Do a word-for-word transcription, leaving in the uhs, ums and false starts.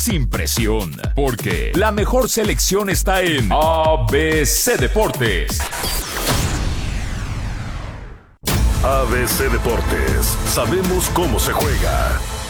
sin presión, porque la mejor selección está en A B C Deportes. A B C Deportes, sabemos cómo se juega.